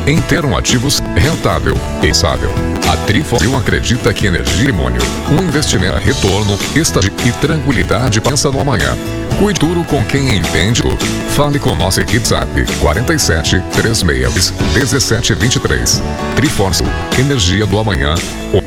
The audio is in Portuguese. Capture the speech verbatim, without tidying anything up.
em ter um ativos rentável e estável. A Trifósil acredita que energia e patrimônio, um investimento a retorno, estabilidade e tranquilidade. Pensa no amanhã. Cuide duro com quem entende tudo. Fale com nossa equipe Zap quarenta e sete, três seis seis, um sete dois três. Trifósil, energia do amanhã.